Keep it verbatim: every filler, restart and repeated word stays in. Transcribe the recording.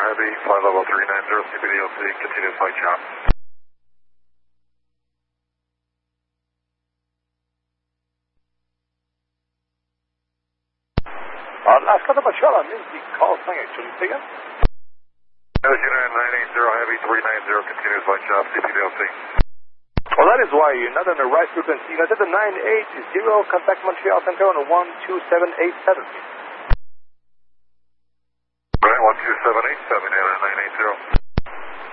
Heavy, flight level three nine zero, C B D O C, continuous flight chop. Alaska to Bachala, Minty, call sign actually, say again? United nine eight zero, Heavy three nine zero, continuous flight chop, C B D O C. Well, that is why you're not on the right frequency. You guys at the nine eight zero, contact Montreal Center on the one two seven eight seven. Right, one two seven eight seven, nine eight zero.